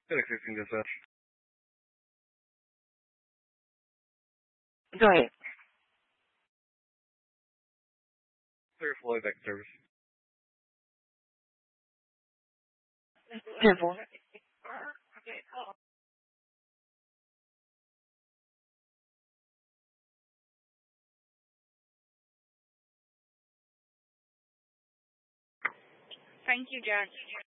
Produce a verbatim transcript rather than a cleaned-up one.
Good existing dispatch. Go ahead. Clear Floyd back service. ten four. Thank you, Jack.